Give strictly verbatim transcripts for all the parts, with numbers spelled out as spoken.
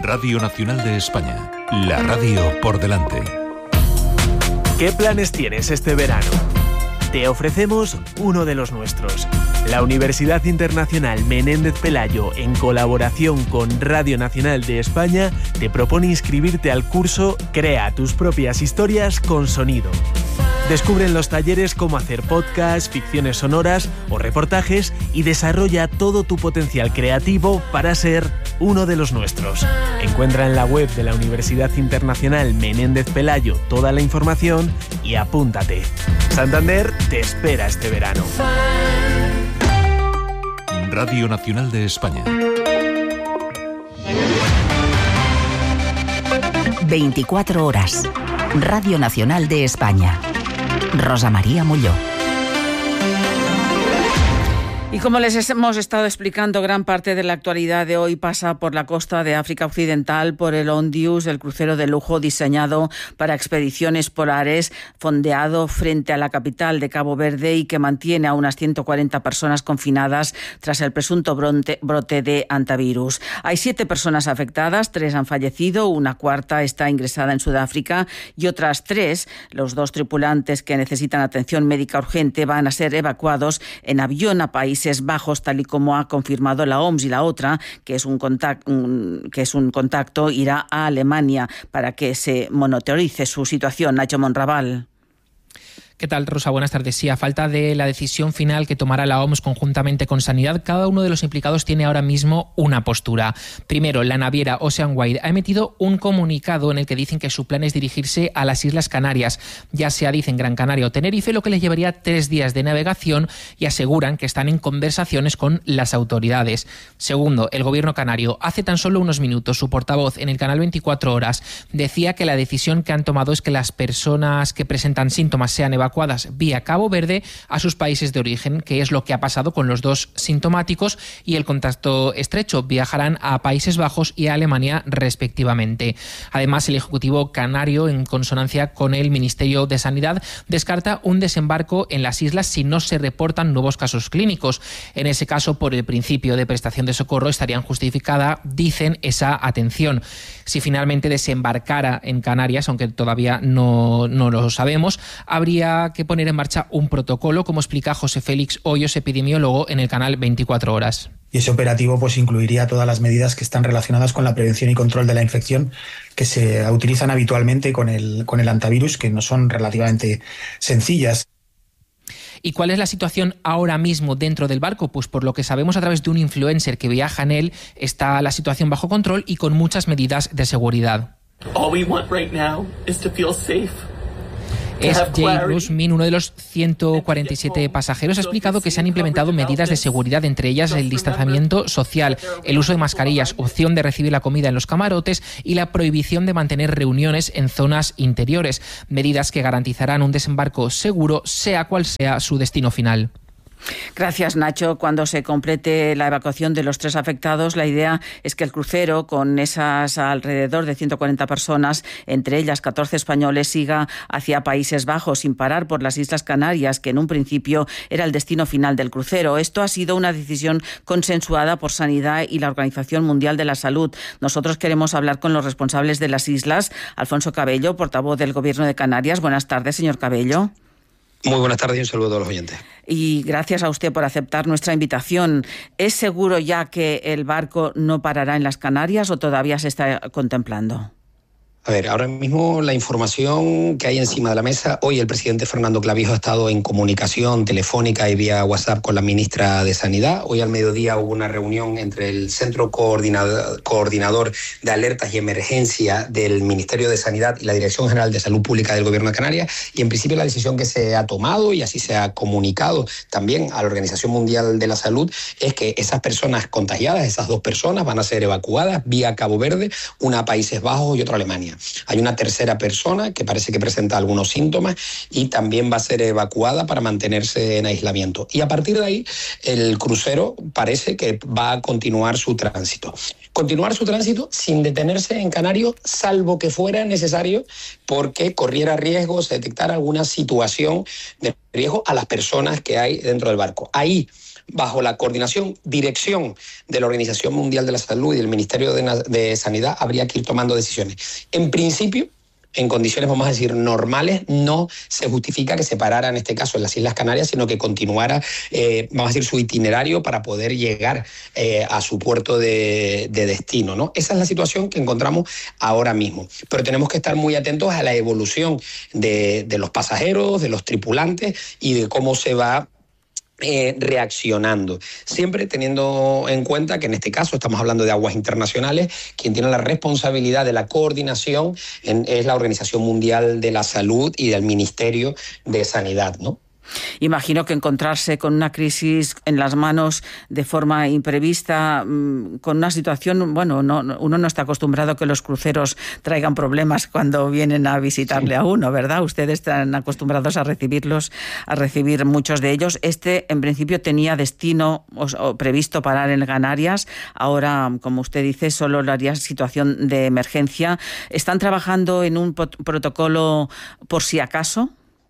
Radio Nacional de España, la radio por delante. ¿Qué planes tienes este verano? Te ofrecemos uno de los nuestros. La Universidad Internacional Menéndez Pelayo, en colaboración con Radio Nacional de España, te propone inscribirte al curso Crea tus propias historias con sonido. Descubre en los talleres cómo hacer podcasts, ficciones sonoras o reportajes y desarrolla todo tu potencial creativo para ser uno de los nuestros. Encuentra en la web de la Universidad Internacional Menéndez Pelayo toda la información y apúntate. Santander te espera este verano. Radio Nacional de España. veinticuatro horas. Radio Nacional de España. Rosa María Molló. Y como les hemos estado explicando, gran parte de la actualidad de hoy pasa por la costa de África Occidental, por el Ondius, el crucero de lujo diseñado para expediciones polares, fondeado frente a la capital de Cabo Verde y que mantiene a unas ciento cuarenta personas confinadas tras el presunto brote, brote de hantavirus. Hay siete personas afectadas, tres han fallecido, una cuarta está ingresada en Sudáfrica y otras tres, los dos tripulantes que necesitan atención médica urgente, van a ser evacuados en avión a países Bajos, tal y como ha confirmado la O M S, y la otra, que es un contacto, un, que es un contacto, irá a Alemania para que se monitorice su situación. Nacho Monraval. ¿Qué tal, Rosa? Buenas tardes. Sí, a falta de la decisión final que tomará la O M S conjuntamente con Sanidad, cada uno de los implicados tiene ahora mismo una postura. Primero, la naviera Ocean Wide ha emitido un comunicado en el que dicen que su plan es dirigirse a las Islas Canarias, ya sea, dicen, Gran Canaria o Tenerife, lo que les llevaría tres días de navegación, y aseguran que están en conversaciones con las autoridades. Segundo, el gobierno canario. Hace tan solo unos minutos, su portavoz en el canal veinticuatro horas decía que la decisión que han tomado es que las personas que presentan síntomas sean evacuadas evacuadas vía Cabo Verde a sus países de origen, que es lo que ha pasado con los dos sintomáticos, y el contacto estrecho viajarán a Países Bajos y a Alemania respectivamente. Además, el Ejecutivo canario, en consonancia con el Ministerio de Sanidad, descarta un desembarco en las islas si no se reportan nuevos casos clínicos. En ese caso, por el principio de prestación de socorro, estarían justificada, dicen, esa atención. Si finalmente desembarcara en Canarias, aunque todavía no, no lo sabemos, habría que poner en marcha un protocolo, como explica José Félix Hoyos, epidemiólogo, en el canal veinticuatro horas. Y ese operativo pues incluiría todas las medidas que están relacionadas con la prevención y control de la infección que se utilizan habitualmente con el, con el hantavirus, que no son relativamente sencillas. ¿Y cuál es la situación ahora mismo dentro del barco? Pues por lo que sabemos a través de un influencer que viaja en él, está la situación bajo control y con muchas medidas de seguridad. All we want right now is to feel safe. Es Jay Rusmin, uno de los ciento cuarenta y siete pasajeros, ha explicado que se han implementado medidas de seguridad, entre ellas el distanciamiento social, el uso de mascarillas, opción de recibir la comida en los camarotes y la prohibición de mantener reuniones en zonas interiores, medidas que garantizarán un desembarco seguro, sea cual sea su destino final. Gracias, Nacho. Cuando se complete la evacuación de los tres afectados, la idea es que el crucero, con esas alrededor de ciento cuarenta personas, entre ellas catorce españoles, siga hacia Países Bajos sin parar por las Islas Canarias, que en un principio era el destino final del crucero. Esto ha sido una decisión consensuada por Sanidad y la Organización Mundial de la Salud. Nosotros queremos hablar con los responsables de las islas. Alfonso Cabello, portavoz del Gobierno de Canarias. Buenas tardes, señor Cabello. Muy buenas tardes y un saludo a todos los oyentes. Y gracias a usted por aceptar nuestra invitación. ¿Es seguro ya que el barco no parará en las Canarias o todavía se está contemplando? A ver, ahora mismo la información que hay encima de la mesa, hoy el presidente Fernando Clavijo ha estado en comunicación telefónica y vía WhatsApp con la ministra de Sanidad. Hoy al mediodía hubo una reunión entre el Centro Coordinador, Coordinador de Alertas y Emergencia del Ministerio de Sanidad y la Dirección General de Salud Pública del Gobierno de Canarias, y en principio la decisión que se ha tomado, y así se ha comunicado también a la Organización Mundial de la Salud, es que esas personas contagiadas, esas dos personas, van a ser evacuadas vía Cabo Verde, una a Países Bajos y otra a Alemania. Hay una tercera persona que parece que presenta algunos síntomas y también va a ser evacuada para mantenerse en aislamiento. Y a partir de ahí, el crucero parece que va a continuar su tránsito. Continuar su tránsito sin detenerse en Canarias, salvo que fuera necesario porque corriera riesgo, se detectara alguna situación de riesgo a las personas que hay dentro del barco. Ahí bajo la coordinación, dirección de la Organización Mundial de la Salud y del Ministerio de, de Sanidad, habría que ir tomando decisiones. En principio, en condiciones, vamos a decir, normales, no se justifica que se parara, en este caso, en las Islas Canarias, sino que continuara, eh, vamos a decir, su itinerario para poder llegar eh, a su puerto de, de destino, ¿no? Esa es la situación que encontramos ahora mismo. Pero tenemos que estar muy atentos a la evolución de, de los pasajeros, de los tripulantes y de cómo se va Eh, reaccionando, siempre teniendo en cuenta que en este caso estamos hablando de aguas internacionales. Quien tiene la responsabilidad de la coordinación en, es la Organización Mundial de la Salud y del Ministerio de Sanidad, ¿no? Imagino que encontrarse con una crisis en las manos de forma imprevista, con una situación, bueno, no, uno no está acostumbrado a que los cruceros traigan problemas cuando vienen a visitarle sí. a uno, ¿verdad? Ustedes están acostumbrados a recibirlos, a recibir muchos de ellos. Este, en principio, tenía destino o, o previsto parar en Canarias. Ahora, como usted dice, solo lo haría situación de emergencia. ¿Están trabajando en un protocolo por si acaso?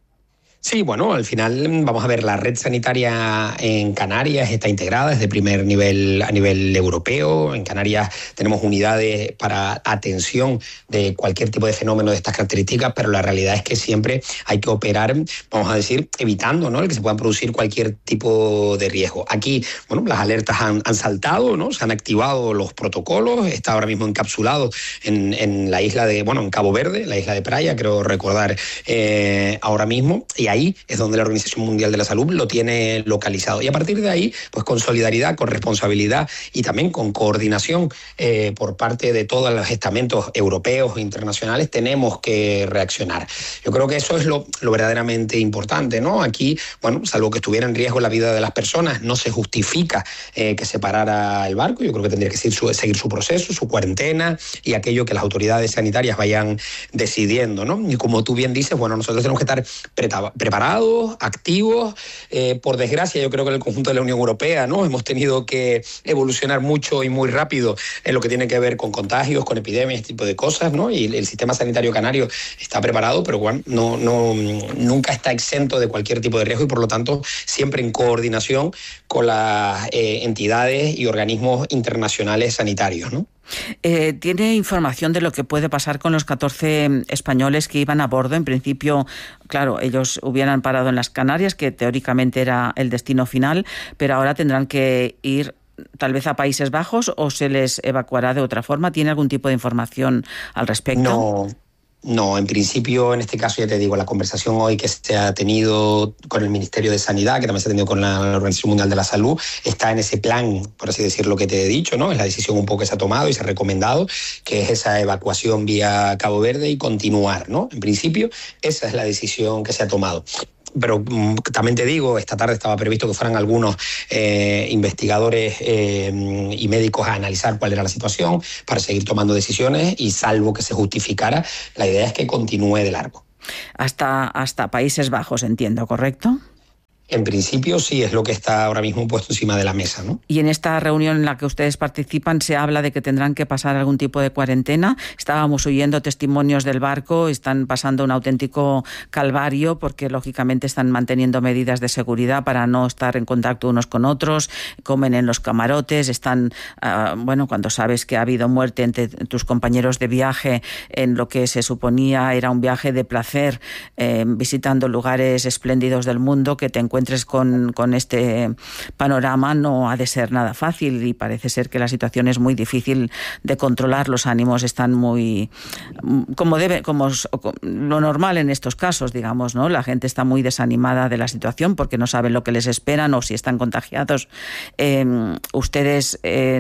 Sí, bueno, al final vamos a ver, la red sanitaria en Canarias está integrada desde primer nivel a nivel europeo. En Canarias tenemos unidades para atención de cualquier tipo de fenómeno de estas características, pero la realidad es que siempre hay que operar, vamos a decir, evitando, ¿no?, el que se puedan producir cualquier tipo de riesgo. Aquí, bueno, las alertas han, han saltado, ¿no? Se han activado los protocolos, está ahora mismo encapsulado en, en la isla de, bueno, en Cabo Verde, la isla de Praia, creo recordar eh, ahora mismo, y ahí es donde la Organización Mundial de la Salud lo tiene localizado. Y a partir de ahí, pues con solidaridad, con responsabilidad y también con coordinación eh, por parte de todos los estamentos europeos e internacionales, tenemos que reaccionar. Yo creo que eso es lo, lo verdaderamente importante, ¿no? Aquí, bueno, salvo que estuviera en riesgo la vida de las personas, no se justifica eh, que se parara el barco. Yo creo que tendría que seguir su, seguir su proceso, su cuarentena y aquello que las autoridades sanitarias vayan decidiendo, ¿no? Y como tú bien dices, bueno, nosotros tenemos que estar preparados, activos. Eh, por desgracia, yo creo que en el conjunto de la Unión Europea, ¿no?, hemos tenido que evolucionar mucho y muy rápido en lo que tiene que ver con contagios, con epidemias, este tipo de cosas, ¿no? Y el sistema sanitario canario está preparado, pero bueno, no, no, nunca está exento de cualquier tipo de riesgo y por lo tanto siempre en coordinación con las eh, entidades y organismos internacionales sanitarios, ¿no? Eh, ¿Tiene información de lo que puede pasar con los catorce españoles que iban a bordo? En principio, claro, ellos hubieran parado en las Canarias, que teóricamente era el destino final, pero ahora tendrán que ir tal vez a Países Bajos o se les evacuará de otra forma. ¿Tiene algún tipo de información al respecto? No. No, en principio, en este caso, ya te digo, la conversación hoy que se ha tenido con el Ministerio de Sanidad, que también se ha tenido con la Organización Mundial de la Salud, está en ese plan, por así decirlo, que te he dicho, ¿no? Es la decisión un poco que se ha tomado y se ha recomendado, que es esa evacuación vía Cabo Verde y continuar, ¿no? En principio, esa es la decisión que se ha tomado. Pero um, también te digo, esta tarde estaba previsto que fueran algunos eh, investigadores eh, y médicos a analizar cuál era la situación para seguir tomando decisiones y salvo que se justificara, la idea es que continúe de largo. Hasta, hasta Países Bajos, entiendo, ¿correcto? En principio sí, es lo que está ahora mismo puesto encima de la mesa, ¿no? Y en esta reunión en la que ustedes participan se habla de que tendrán que pasar algún tipo de cuarentena. Estábamos oyendo testimonios del barco, están pasando un auténtico calvario porque lógicamente están manteniendo medidas de seguridad para no estar en contacto unos con otros, comen en los camarotes, están, uh, bueno, cuando sabes que ha habido muerte entre tus compañeros de viaje en lo que se suponía era un viaje de placer, eh, visitando lugares espléndidos del mundo, que te encuentras Con, con este panorama no ha de ser nada fácil y parece ser que la situación es muy difícil de controlar, los ánimos están muy como debe, como lo normal en estos casos, digamos, ¿no? La gente está muy desanimada de la situación porque no saben lo que les esperan o si están contagiados. Eh, ustedes eh,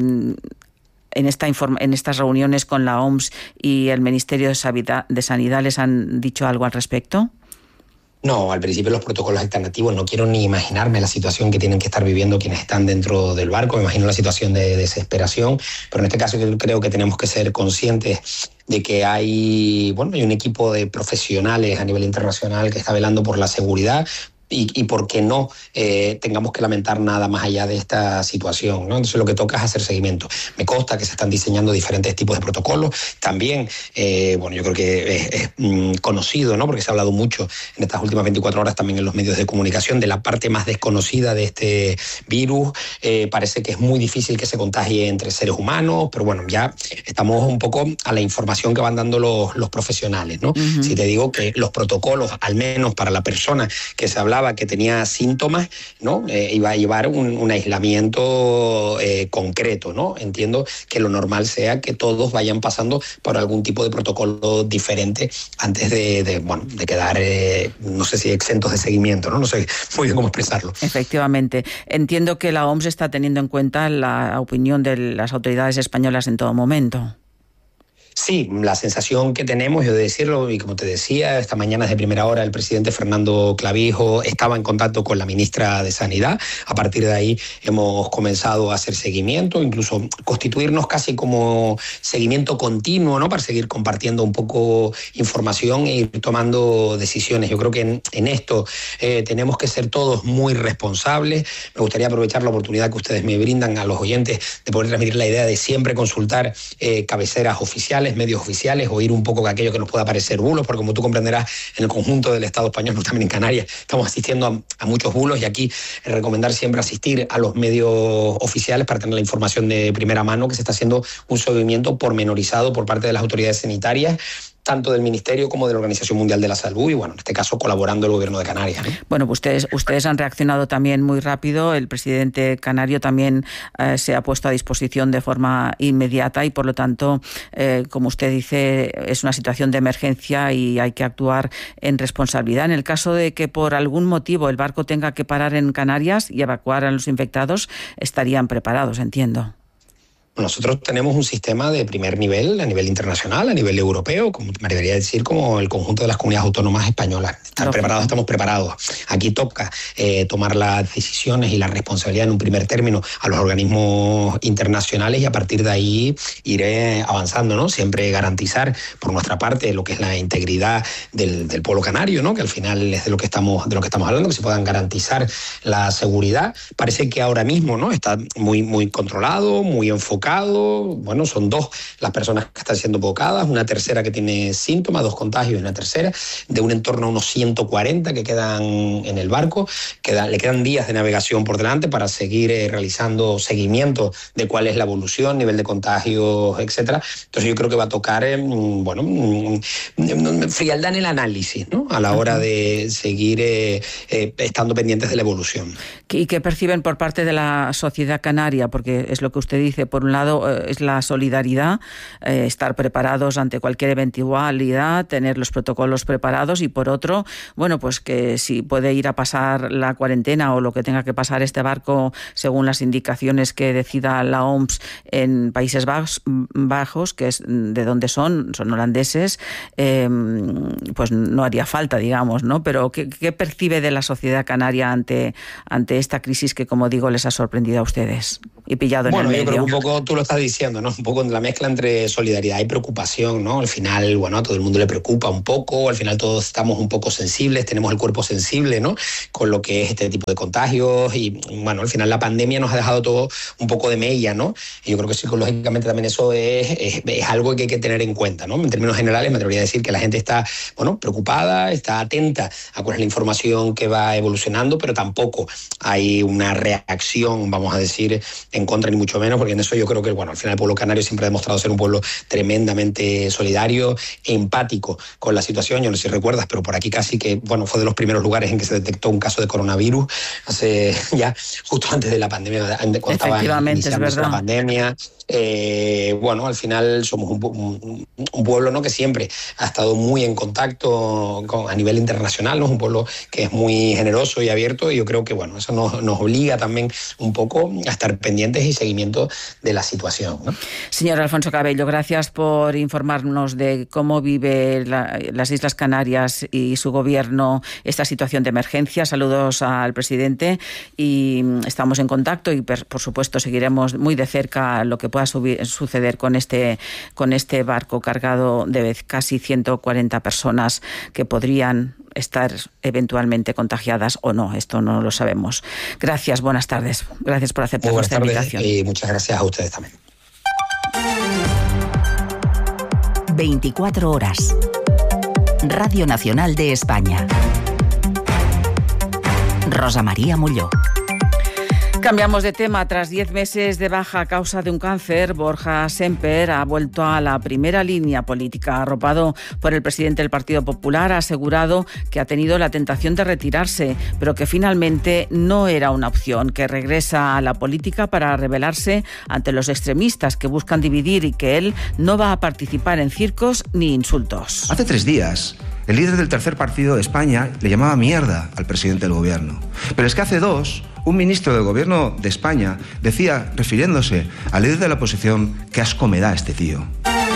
en esta inform- en estas reuniones con la O M S y el Ministerio de Sanidad, de Sanidad ¿les han dicho algo al respecto? No, al principio los protocolos alternativos, no quiero ni imaginarme la situación que tienen que estar viviendo quienes están dentro del barco, me imagino la situación de desesperación, pero en este caso yo creo que tenemos que ser conscientes de que hay, bueno, hay un equipo de profesionales a nivel internacional que está velando por la seguridad, Y, y por qué no eh, tengamos que lamentar nada más allá de esta situación, ¿no? Entonces lo que toca es hacer seguimiento. Me consta que se están diseñando diferentes tipos de protocolos. También, eh, bueno, yo creo que es, es mm, conocido, ¿no? Porque se ha hablado mucho en estas últimas veinticuatro horas también en los medios de comunicación de la parte más desconocida de este virus. Eh, parece que es muy difícil que se contagie entre seres humanos, pero bueno, ya estamos un poco a la información que van dando los, los profesionales, ¿no? Uh-huh. Si te digo que los protocolos, al menos para la persona que se hablaba que tenía síntomas, ¿no? Eh, iba a llevar un, un aislamiento eh, concreto, ¿no? Entiendo que lo normal sea que todos vayan pasando por algún tipo de protocolo diferente antes de, de bueno, de quedar, eh, no sé si exentos de seguimiento, ¿no? No sé muy bien cómo expresarlo. Efectivamente. Entiendo que la O M S está teniendo en cuenta la opinión de las autoridades españolas en todo momento. Sí, la sensación que tenemos, yo de decirlo, y como te decía, esta mañana de primera hora el presidente Fernando Clavijo estaba en contacto con la ministra de Sanidad. A partir de ahí hemos comenzado a hacer seguimiento, incluso constituirnos casi como seguimiento continuo, ¿no? Para seguir compartiendo un poco información e ir tomando decisiones. Yo creo que en, en esto eh, tenemos que ser todos muy responsables. Me gustaría aprovechar la oportunidad que ustedes me brindan a los oyentes de poder transmitir la idea de siempre consultar eh, cabeceras oficiales, medios oficiales, oír un poco de aquello que nos pueda parecer bulos, porque como tú comprenderás, en el conjunto del Estado español, pero también en Canarias, estamos asistiendo a, a muchos bulos, y aquí recomendar siempre asistir a los medios oficiales para tener la información de primera mano, que se está haciendo un seguimiento pormenorizado por parte de las autoridades sanitarias, tanto del Ministerio como de la Organización Mundial de la Salud, y bueno, en este caso colaborando el Gobierno de Canarias, ¿no? Bueno, pues ustedes, ustedes han reaccionado también muy rápido. El presidente canario también eh, se ha puesto a disposición de forma inmediata y por lo tanto, eh, como usted dice, es una situación de emergencia y hay que actuar en responsabilidad. En el caso de que por algún motivo el barco tenga que parar en Canarias y evacuar a los infectados, estarían preparados, entiendo. Nosotros tenemos un sistema de primer nivel, a nivel internacional, a nivel europeo, como me debería decir, como el conjunto de las comunidades autónomas españolas. Están preparados, estamos preparados. Aquí toca eh, tomar las decisiones y la responsabilidad en un primer término a los organismos internacionales y a partir de ahí ir avanzando, ¿no? Siempre garantizar por nuestra parte lo que es la integridad del, del pueblo canario, ¿no? Que al final es de lo que estamos, de lo que estamos hablando, que se puedan garantizar la seguridad. Parece que ahora mismo, ¿no? Está muy, muy controlado, muy enfocado. Bueno, son dos las personas que están siendo convocadas, una tercera que tiene síntomas, dos contagios y una tercera, de un entorno a unos ciento cuarenta que quedan en el barco, quedan, le quedan días de navegación por delante para seguir eh, realizando seguimiento de cuál es la evolución, nivel de contagios, etcétera. Entonces yo creo que va a tocar, eh, bueno, frialdad en el análisis, ¿no? A la hora de seguir eh, eh, estando pendientes de la evolución. ¿Y qué perciben por parte de la sociedad canaria? Porque es lo que usted dice, por un lado es la solidaridad, eh, estar preparados ante cualquier eventualidad, tener los protocolos preparados y por otro, bueno, pues que si puede ir a pasar la cuarentena o lo que tenga que pasar este barco según las indicaciones que decida la O M S en Países Bajos, que es de donde son, son holandeses, eh, pues no haría falta, digamos, ¿no? Pero ¿qué, qué percibe de la sociedad canaria ante, ante esta crisis que, como digo, les ha sorprendido a ustedes y pillado en bueno, el medio? Yo creo que un poco tú lo estás diciendo, ¿no? Un poco la mezcla entre solidaridad y preocupación, ¿no? Al final, bueno, a todo el mundo le preocupa un poco, al final todos estamos un poco sensibles, tenemos el cuerpo sensible, ¿no? Con lo que es este tipo de contagios y, bueno, al final la pandemia nos ha dejado todo un poco de mella, ¿no? Y yo creo que psicológicamente también eso es, es, es algo que hay que tener en cuenta, ¿no? En términos generales me atrevería a decir que la gente está, bueno, preocupada, está atenta a cuál es la información que va evolucionando, pero tampoco hay una reacción, vamos a decir, en contra ni mucho menos, porque en eso yo creo que, bueno, al final el pueblo canario siempre ha demostrado ser un pueblo tremendamente solidario, empático con la situación. Yo no sé si recuerdas, pero por aquí casi que, bueno, fue de los primeros lugares en que se detectó un caso de coronavirus, hace ya justo antes de la pandemia, cuando estaba iniciando la pandemia. Eh, bueno, al final somos un, un, un pueblo, ¿no? Que siempre ha estado muy en contacto con, a nivel internacional, ¿no? Es un pueblo que es muy generoso y abierto y yo creo que, bueno, eso nos, nos obliga también un poco a estar pendientes y seguimiento de la situación, ¿no? Señor Alfonso Cabello, gracias por informarnos de cómo vive la, las Islas Canarias y su gobierno esta situación de emergencia. Saludos al presidente y estamos en contacto y, por supuesto, seguiremos muy de cerca lo que pueda subir, suceder con este, con este barco cargado de casi ciento cuarenta personas que podrían estar eventualmente contagiadas o no. Esto no lo sabemos. Gracias, buenas tardes. Gracias por aceptar nuestra invitación. Y muchas gracias a ustedes también. veinticuatro horas. Radio Nacional de España. Rosa María Molló. Cambiamos de tema. Tras diez meses de baja a causa de un cáncer, Borja Sémper ha vuelto a la primera línea política. Arropado por el presidente del Partido Popular, ha asegurado que ha tenido la tentación de retirarse, pero que finalmente no era una opción, que regresa a la política para rebelarse ante los extremistas que buscan dividir y que él no va a participar en circos ni insultos. Hace tres días, el líder del tercer partido de España le llamaba mierda al presidente del gobierno. Pero es que hace dos, un ministro del gobierno de España decía, refiriéndose al líder de la oposición, qué asco me da este tío.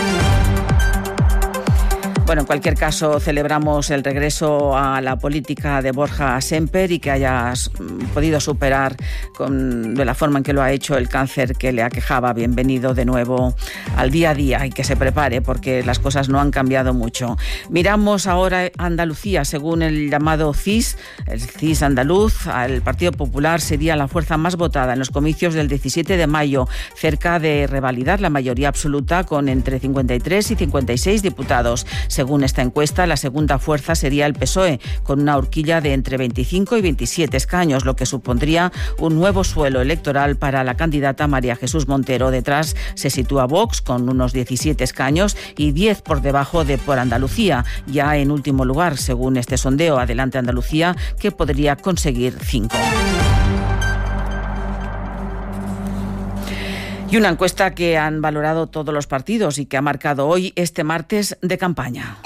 Bueno, en cualquier caso, celebramos el regreso a la política de Borja Sémper y que hayas podido superar con, de la forma en que lo ha hecho el cáncer que le aquejaba. Bienvenido de nuevo al día a día y que se prepare porque las cosas no han cambiado mucho. Miramos ahora Andalucía. Según el llamado C I S, el C I S andaluz, el Partido Popular sería la fuerza más votada en los comicios del diecisiete de mayo, cerca de revalidar la mayoría absoluta con entre cincuenta y tres y cincuenta y seis diputados. Según esta encuesta, la segunda fuerza sería el P S O E, con una horquilla de entre veinticinco y veintisiete escaños, lo que supondría un nuevo suelo electoral para la candidata María Jesús Montero. Detrás se sitúa Vox, con unos diecisiete escaños y diez por debajo de Por Andalucía. Ya en último lugar, según este sondeo, Adelante Andalucía, que podría conseguir cinco. Y una encuesta que han valorado todos los partidos y que ha marcado hoy este martes de campaña.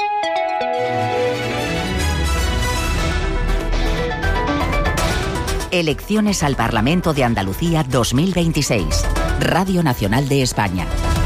Elecciones al Parlamento de Andalucía dos mil veintiséis. Radio Nacional de España.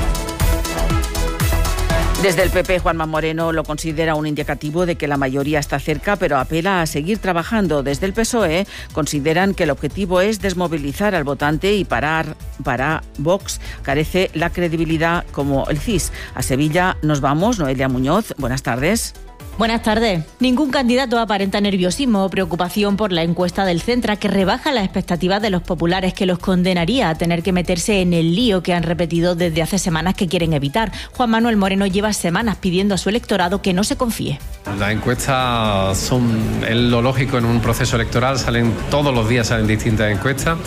Desde el P P, Juanma Moreno lo considera un indicativo de que la mayoría está cerca, pero apela a seguir trabajando. Desde el P S O E consideran que el objetivo es desmovilizar al votante y parar para Vox carece la credibilidad como el C I S. A Sevilla nos vamos. Noelia Muñoz, buenas tardes. Buenas tardes. Ningún candidato aparenta nerviosismo o preocupación por la encuesta del Centra, que rebaja las expectativas de los populares, que los condenaría a tener que meterse en el lío que han repetido desde hace semanas que quieren evitar. Juan Manuel Moreno lleva semanas pidiendo a su electorado que no se confíe. Las encuestas son es lo lógico en un proceso electoral, salen todos los días, salen distintas encuestas.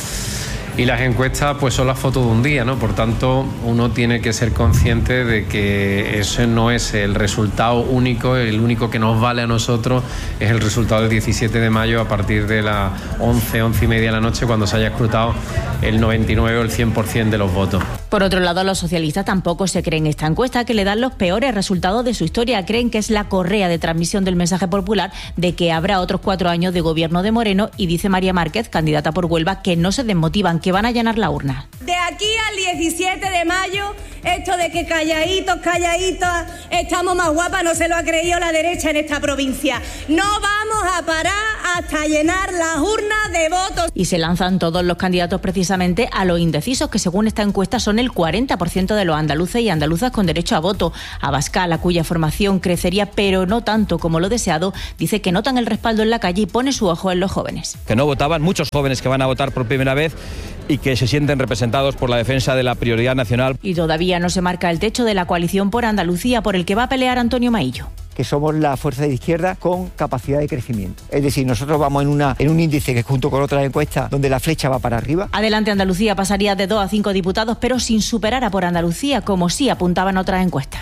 Y las encuestas pues son la foto de un día, ¿no? Por tanto, uno tiene que ser consciente de que ese no es el resultado único, el único que nos vale a nosotros es el resultado del diecisiete de mayo a partir de las once, once y media de la noche, cuando se haya escrutado el noventa y nueve o el cien por ciento de los votos. Por otro lado, los socialistas tampoco se creen esta encuesta, que le dan los peores resultados de su historia. Creen que es la correa de transmisión del mensaje popular de que habrá otros cuatro años de gobierno de Moreno, y dice María Márquez, candidata por Huelva, que no se desmotivan, que van a llenar la urna. De aquí al diecisiete de mayo, esto de que calladitos, calladitos, estamos más guapas, no se lo ha creído la derecha en esta provincia. No vamos a parar hasta llenar las urnas de votos. Y se lanzan todos los candidatos precisamente a los indecisos, que según esta encuesta son el cuarenta por ciento de los andaluces y andaluzas con derecho a voto. Abascal, a cuya formación crecería pero no tanto como lo deseado, dice que notan el respaldo en la calle y pone su ojo en los jóvenes. Que no votaban, muchos jóvenes que van a votar por primera vez y que se sienten representados por la defensa de la prioridad nacional. Y todavía no se marca el techo de la coalición por Andalucía, por el que va a pelear Antonio Maillo. Que somos la fuerza de izquierda con capacidad de crecimiento. Es decir, nosotros vamos en, una, en un índice que, junto con otras encuestas, donde la flecha va para arriba. Adelante Andalucía pasaría de dos a cinco diputados, pero sin superar a Por Andalucía, como sí apuntaban otras encuestas.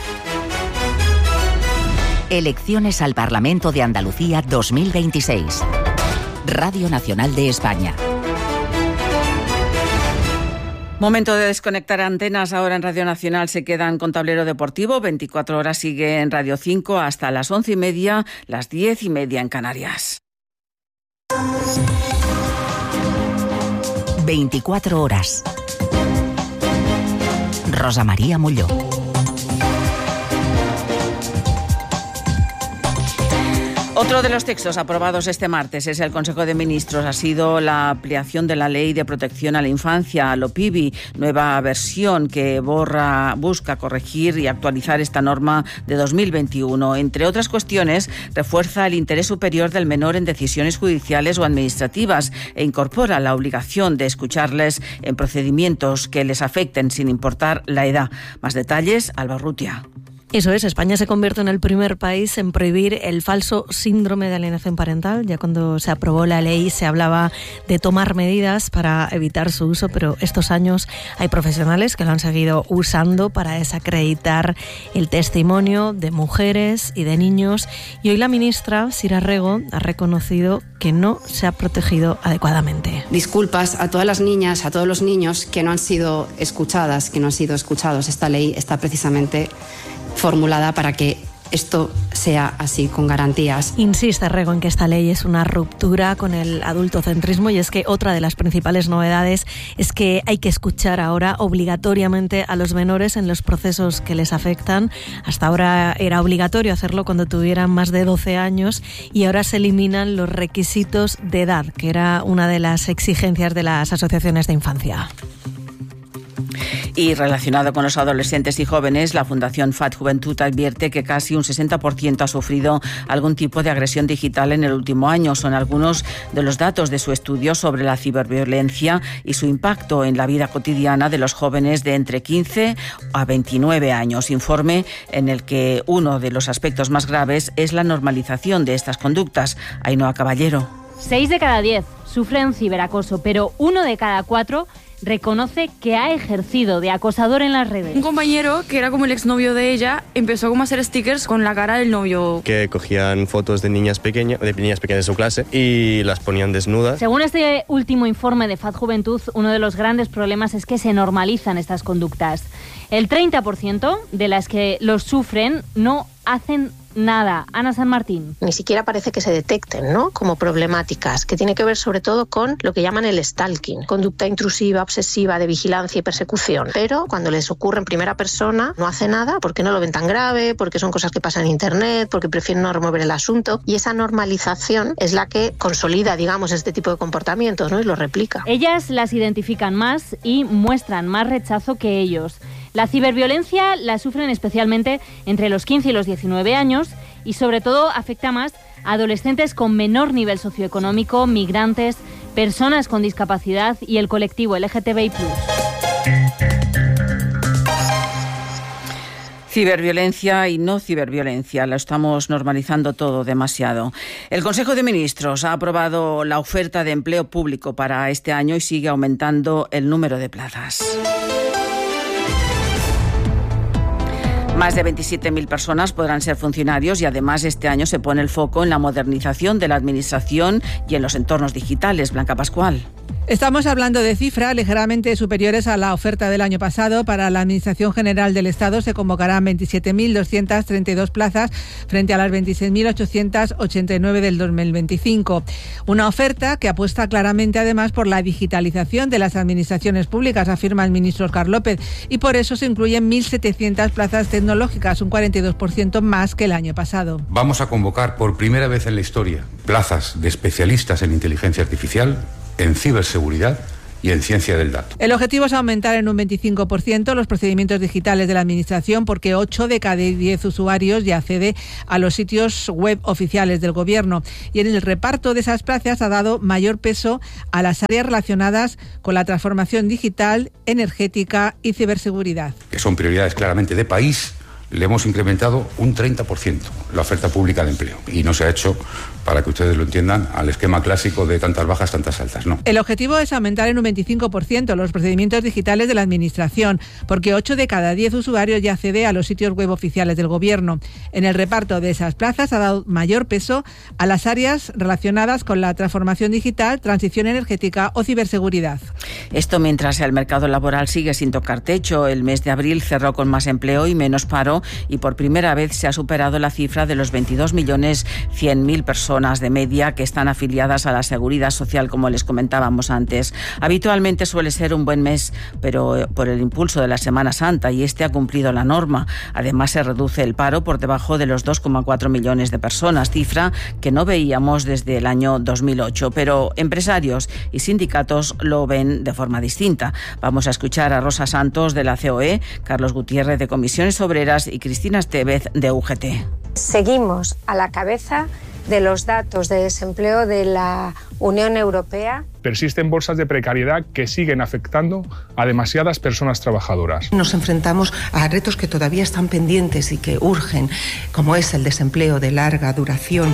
Elecciones al Parlamento de Andalucía dos mil veintiséis. Radio Nacional de España. Momento de desconectar antenas. Ahora en Radio Nacional se quedan con Tablero Deportivo. veinticuatro horas sigue en Radio cinco hasta las once y media, las diez y media en Canarias. veinticuatro horas. Rosa María Molló. Otro de los textos aprobados este martes es el Consejo de Ministros. Ha sido la ampliación de la Ley de Protección a la Infancia, la P I B I, nueva versión que borra, busca corregir y actualizar esta norma de dos mil veintiuno. Entre otras cuestiones, refuerza el interés superior del menor en decisiones judiciales o administrativas e incorpora la obligación de escucharles en procedimientos que les afecten sin importar la edad. Más detalles, Alba Urrutia. Eso es, España se convierte en el primer país en prohibir el falso síndrome de alienación parental. Ya cuando se aprobó la ley se hablaba de tomar medidas para evitar su uso, pero estos años hay profesionales que lo han seguido usando para desacreditar el testimonio de mujeres y de niños. Y hoy la ministra, Sira Rego, ha reconocido que no se ha protegido adecuadamente. Disculpas a todas las niñas, a todos los niños que no han sido escuchadas, que no han sido escuchados. Esta ley está precisamente formulada para que esto sea así, con garantías. Insiste Rego en que esta ley es una ruptura con el adultocentrismo, y es que otra de las principales novedades es que hay que escuchar ahora obligatoriamente a los menores en los procesos que les afectan. Hasta ahora era obligatorio hacerlo cuando tuvieran más de doce años y ahora se eliminan los requisitos de edad, que era una de las exigencias de las asociaciones de infancia. Y relacionado con los adolescentes y jóvenes, la Fundación F A T Juventud advierte que casi un sesenta por ciento ha sufrido algún tipo de agresión digital en el último año. Son algunos de los datos de su estudio sobre la ciberviolencia y su impacto en la vida cotidiana de los jóvenes de entre quince a veintinueve años. Informe en el que uno de los aspectos más graves es la normalización de estas conductas. Ainhoa Caballero. Seis de cada diez sufren ciberacoso, pero uno de cada cuatro reconoce que ha ejercido de acosador en las redes. Un compañero, que era como el exnovio de ella, empezó como a hacer stickers con la cara del novio. Que cogían fotos de niñas pequeñas, de niñas pequeñas de su clase y las ponían desnudas. Según este último informe de F A T Juventud, uno de los grandes problemas es que se normalizan estas conductas. El treinta por ciento de las que los sufren no hacen nada. Ana San Martín. Ni siquiera parece que se detecten, ¿no?, como problemáticas, que tiene que ver sobre todo con lo que llaman el stalking, conducta intrusiva, obsesiva, de vigilancia y persecución. Pero cuando les ocurre en primera persona, no hace nada porque no lo ven tan grave, porque son cosas que pasan en internet, porque prefieren no remover el asunto, y esa normalización es la que consolida, digamos, este tipo de comportamientos, ¿no?, y lo replica. Ellas las identifican más y muestran más rechazo que ellos. La ciberviolencia la sufren especialmente entre los quince y los diecinueve años y sobre todo afecta más a adolescentes con menor nivel socioeconómico, migrantes, personas con discapacidad y el colectivo L G T B I plus. Ciberviolencia y no ciberviolencia, lo estamos normalizando todo demasiado. El Consejo de Ministros ha aprobado la oferta de empleo público para este año y sigue aumentando el número de plazas. Más de veintisiete mil personas podrán ser funcionarios y además este año se pone el foco en la modernización de la administración y en los entornos digitales. Blanca Pascual. Estamos hablando de cifras ligeramente superiores a la oferta del año pasado. Para la Administración General del Estado se convocarán veintisiete mil doscientas treinta y dos plazas frente a las veintiséis mil ochocientas ochenta y nueve del dos mil veinticinco. Una oferta que apuesta claramente además por la digitalización de las administraciones públicas, afirma el ministro Óscar López, y por eso se incluyen mil setecientas plazas tecnológicas, un cuarenta y dos por ciento más que el año pasado. Vamos a convocar por primera vez en la historia plazas de especialistas en inteligencia artificial, en ciberseguridad y en ciencia del dato. El objetivo es aumentar en un veinticinco por ciento los procedimientos digitales de la Administración, porque ocho de cada diez usuarios ya accede a los sitios web oficiales del Gobierno. Y en el reparto de esas plazas ha dado mayor peso a las áreas relacionadas con la transformación digital, energética y ciberseguridad. Que son prioridades claramente de país. Le hemos incrementado un treinta por ciento la oferta pública de empleo y no se ha hecho, para que ustedes lo entiendan, al esquema clásico de tantas bajas, tantas altas, no. El objetivo es aumentar en un veinticinco por ciento los procedimientos digitales de la Administración, porque ocho de cada diez usuarios ya accede a los sitios web oficiales del Gobierno. En el reparto de esas plazas ha dado mayor peso a las áreas relacionadas con la transformación digital, transición energética o ciberseguridad. Esto mientras el mercado laboral sigue sin tocar techo. El mes de abril cerró con más empleo y menos paro desempleo y por primera vez se ha superado la cifra de los veintidós millones cien mil personas de media que están afiliadas a la Seguridad Social, como les comentábamos antes. Habitualmente suele ser un buen mes, pero por el impulso de la Semana Santa, y este ha cumplido la norma. Además, se reduce el paro por debajo de los dos coma cuatro millones de personas, cifra que no veíamos desde el año dos mil ocho. Pero empresarios y sindicatos lo ven de forma distinta. Vamos a escuchar a Rosa Santos de la C O E, Carlos Gutiérrez de Comisiones Obreras y Cristina Estevez de U G T. Seguimos a la cabeza de los datos de desempleo de la Unión Europea. Persisten bolsas de precariedad que siguen afectando a demasiadas personas trabajadoras. Nos enfrentamos a retos que todavía están pendientes y que urgen, como es el desempleo de larga duración.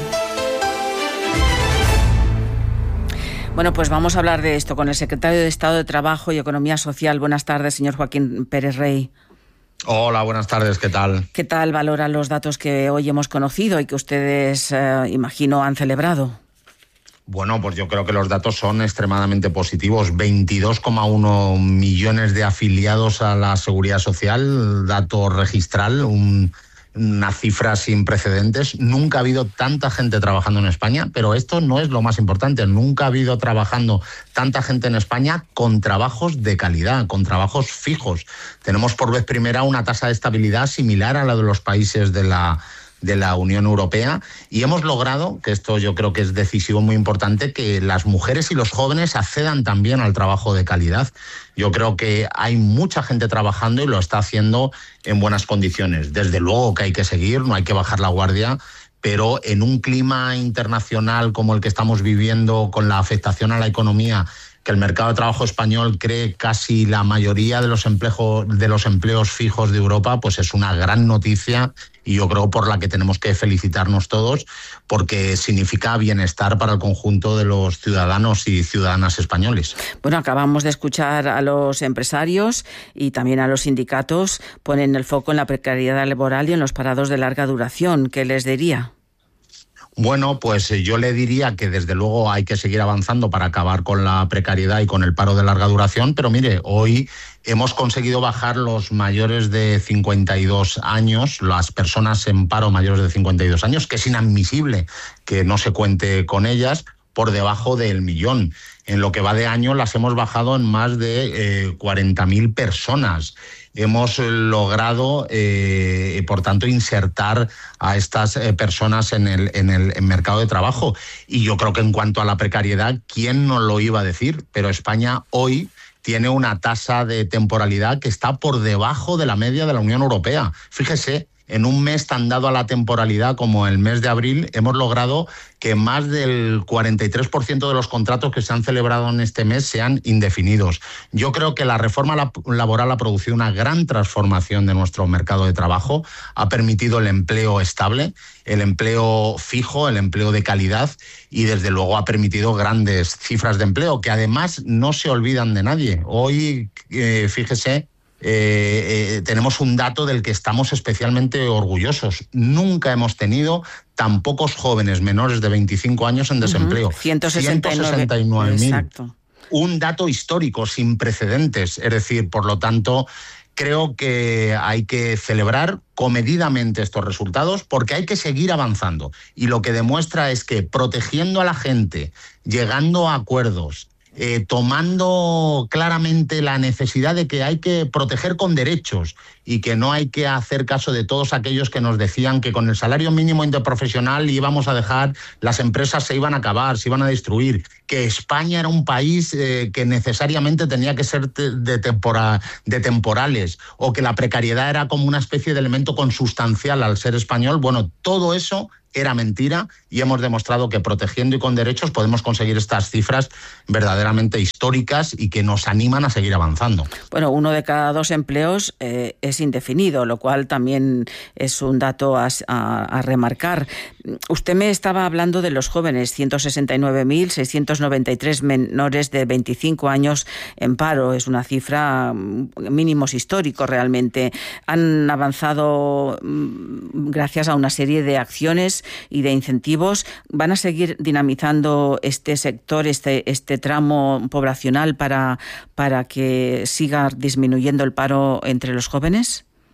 Bueno, pues vamos a hablar de esto con el secretario de Estado de Trabajo y Economía Social. Buenas tardes, señor Joaquín Pérez Rey. Hola, buenas tardes, ¿qué tal? ¿Qué tal valoran los datos que hoy hemos conocido y que ustedes, eh, imagino, han celebrado? Bueno, pues yo creo que los datos son extremadamente positivos. veintidós coma uno millones de afiliados a la Seguridad Social, dato registral, un... una cifra sin precedentes. Nunca ha habido tanta gente trabajando en España, pero esto no es lo más importante. Nunca ha habido trabajando tanta gente en España con trabajos de calidad, con trabajos fijos. Tenemos por vez primera una tasa de estabilidad similar a la de los países de la de la Unión Europea, y hemos logrado, que esto yo creo que es decisivo, muy importante, que las mujeres y los jóvenes accedan también al trabajo de calidad. Yo creo que hay mucha gente trabajando y lo está haciendo en buenas condiciones. Desde luego que hay que seguir, no hay que bajar la guardia, pero en un clima internacional como el que estamos viviendo, con la afectación a la economía, que el mercado de trabajo español cree casi la mayoría de los empleos, de los empleos fijos de Europa, pues es una gran noticia, y yo creo por la que tenemos que felicitarnos todos, porque significa bienestar para el conjunto de los ciudadanos y ciudadanas españoles. Bueno, acabamos de escuchar a los empresarios y también a los sindicatos. Ponen el foco en la precariedad laboral y en los parados de larga duración. ¿Qué les diría? Bueno, pues yo le diría que desde luego hay que seguir avanzando para acabar con la precariedad y con el paro de larga duración, pero mire, hoy hemos conseguido bajar los mayores de cincuenta y dos años, las personas en paro mayores de cincuenta y dos años, que es inadmisible que no se cuente con ellas, por debajo del millón. En lo que va de año las hemos bajado en más de eh, cuarenta mil personas. Hemos logrado, eh, por tanto, insertar a estas eh, personas en el, en el en mercado de trabajo. Y yo creo que en cuanto a la precariedad, ¿quién nos lo iba a decir? Pero España hoy tiene una tasa de temporalidad que está por debajo de la media de la Unión Europea. Fíjese, en un mes tan dado a la temporalidad como el mes de abril, hemos logrado que más del cuarenta y tres por ciento de los contratos que se han celebrado en este mes sean indefinidos. Yo creo que la reforma laboral ha producido una gran transformación de nuestro mercado de trabajo, ha permitido el empleo estable, el empleo fijo, el empleo de calidad, y desde luego ha permitido grandes cifras de empleo que además no se olvidan de nadie. Hoy, eh, fíjese, Eh, eh, tenemos un dato del que estamos especialmente orgullosos. Nunca hemos tenido tan pocos jóvenes menores de veinticinco años en desempleo. Uh-huh. ciento sesenta y nueve mil. Exacto. Un dato histórico, sin precedentes. Es decir, por lo tanto, creo que hay que celebrar comedidamente estos resultados, porque hay que seguir avanzando. Y lo que demuestra es que protegiendo a la gente, llegando a acuerdos, Eh, tomando claramente la necesidad de que hay que proteger con derechos y que no hay que hacer caso de todos aquellos que nos decían que con el salario mínimo interprofesional íbamos a dejar, las empresas se iban a acabar, se iban a destruir, que España era un país eh, que necesariamente tenía que ser de, tempora, de temporales, o que la precariedad era como una especie de elemento consustancial al ser español. Bueno, todo eso era mentira, y hemos demostrado que protegiendo y con derechos podemos conseguir estas cifras verdaderamente históricas y que nos animan a seguir avanzando. Bueno, uno de cada dos empleos eh, es indefinido, lo cual también es un dato a, a, a remarcar. Usted me estaba hablando de los jóvenes, ciento sesenta y nueve mil seiscientos noventa y tres menores de veinticinco años en paro. Es una cifra, mínimos históricos realmente. Han avanzado gracias a una serie de acciones y de incentivos. ¿Van a seguir dinamizando este sector, este, este tramo poblacional para, para que siga disminuyendo el paro entre los jóvenes?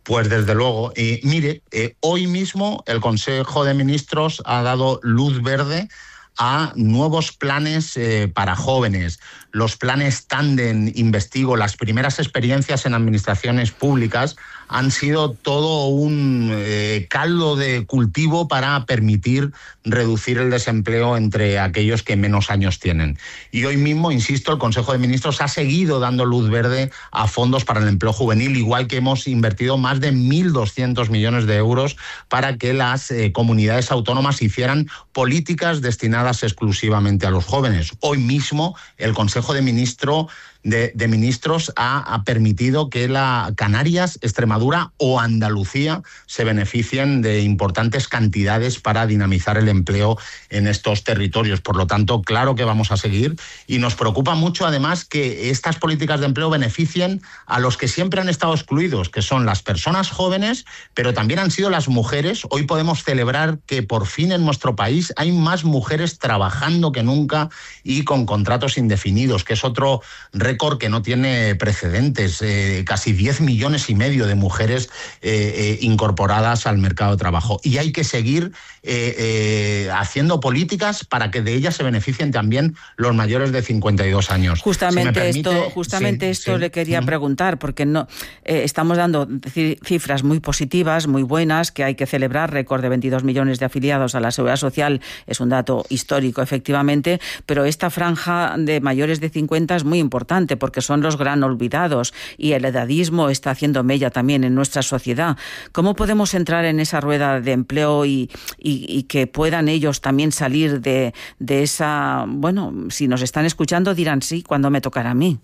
Pues desde luego. Y mire, eh, hoy mismo el Consejo de Ministros ha dado luz verde a nuevos planes eh, para jóvenes. Los planes Tandem, Investigo, las primeras experiencias en administraciones públicas han sido todo un eh, caldo de cultivo para permitir reducir el desempleo entre aquellos que menos años tienen. Y hoy mismo, insisto, el Consejo de Ministros ha seguido dando luz verde a fondos para el empleo juvenil, igual que hemos invertido más de mil doscientos millones de euros para que las eh, comunidades autónomas hicieran políticas destinadas exclusivamente a los jóvenes. Hoy mismo el Consejo de Ministros De, de Ministros ha, ha permitido que la Canarias, Extremadura o Andalucía se beneficien de importantes cantidades para dinamizar el empleo en estos territorios. Por lo tanto, claro que vamos a seguir y nos preocupa mucho además que estas políticas de empleo beneficien a los que siempre han estado excluidos, que son las personas jóvenes, pero también han sido las mujeres. Hoy podemos celebrar que por fin en nuestro país hay más mujeres trabajando que nunca y con contratos indefinidos, que es otro récord que no tiene precedentes, eh, casi diez millones y medio de mujeres eh, eh, incorporadas al mercado de trabajo. Y hay que seguir eh, eh, haciendo políticas para que de ellas se beneficien también los mayores de cincuenta y dos años. Justamente si permite, esto, justamente sí, esto sí. le quería preguntar, porque no eh, estamos dando cifras muy positivas, muy buenas, que hay que celebrar, récord de veintidós millones de afiliados a la Seguridad Social, es un dato histórico efectivamente, pero esta franja de mayores de cincuenta es muy importante, porque son los gran olvidados y el edadismo está haciendo mella también en nuestra sociedad. ¿Cómo podemos entrar en esa rueda de empleo y, y, y que puedan ellos también salir de, de esa... Bueno, si nos están escuchando dirán sí, ¿cuándo me tocará a mí?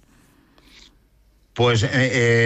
Pues, eh,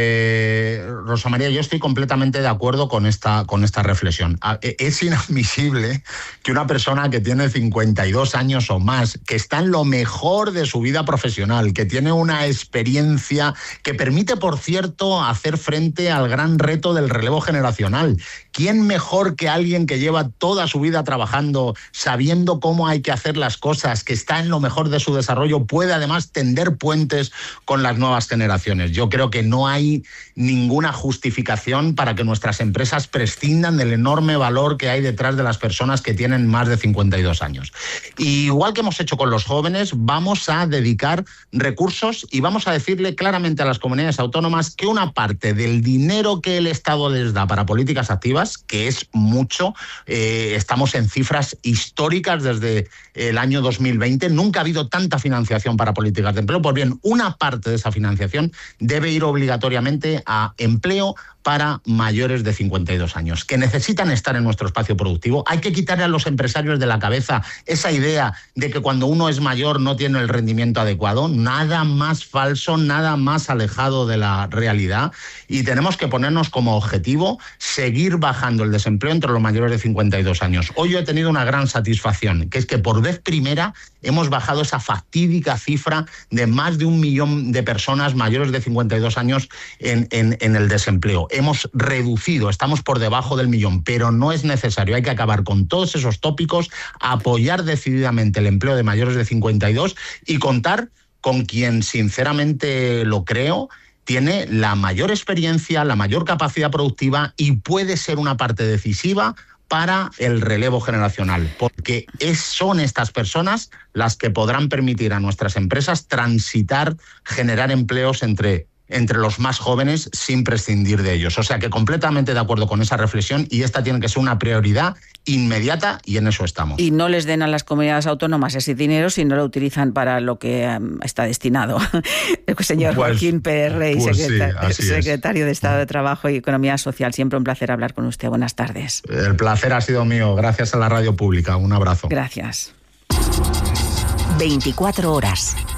eh, Rosa María, yo estoy completamente de acuerdo con esta, con esta reflexión. Es inadmisible que una persona que tiene cincuenta y dos años o más, que está en lo mejor de su vida profesional, que tiene una experiencia que permite, por cierto, hacer frente al gran reto del relevo generacional. ¿Quién mejor que alguien que lleva toda su vida trabajando, sabiendo cómo hay que hacer las cosas, que está en lo mejor de su desarrollo, puede además tender puentes con las nuevas generaciones? Yo creo que no hay ninguna justificación para que nuestras empresas prescindan del enorme valor que hay detrás de las personas que tienen más de cincuenta y dos años. Y igual que hemos hecho con los jóvenes, vamos a dedicar recursos y vamos a decirle claramente a las comunidades autónomas que una parte del dinero que el Estado les da para políticas activas, que es mucho, eh, estamos en cifras históricas desde el año dos mil veinte, nunca ha habido tanta financiación para políticas de empleo, pues bien, una parte de esa financiación debe ir obligatoriamente a empleo para mayores de cincuenta y dos años, que necesitan estar en nuestro espacio productivo. Hay que quitarle a los empresarios de la cabeza esa idea de que cuando uno es mayor no tiene el rendimiento adecuado. Nada más falso, nada más alejado de la realidad. Y tenemos que ponernos como objetivo seguir bajando el desempleo entre los mayores de cincuenta y dos años. Hoy yo he tenido una gran satisfacción, que es que por vez primera hemos bajado esa fatídica cifra de más de un millón de personas mayores de cincuenta y dos años en, en, en el desempleo. Hemos reducido, estamos por debajo del millón, pero no es necesario. Hay que acabar con todos esos tópicos, apoyar decididamente el empleo de mayores de cincuenta y dos y contar con quien, sinceramente lo creo, tiene la mayor experiencia, la mayor capacidad productiva y puede ser una parte decisiva para el relevo generacional, porque es, son estas personas las que podrán permitir a nuestras empresas transitar, generar empleos entre entre los más jóvenes sin prescindir de ellos. O sea que completamente de acuerdo con esa reflexión y esta tiene que ser una prioridad inmediata y en eso estamos. Y no les den a las comunidades autónomas ese dinero si no lo utilizan para lo que um, está destinado. El señor pues, Joaquín Pérez Rey, pues secretario, sí, secretario de Estado de Trabajo y Economía Social. Siempre un placer hablar con usted. Buenas tardes. El placer ha sido mío. Gracias a la Radio Pública. Un abrazo. Gracias. veinticuatro horas.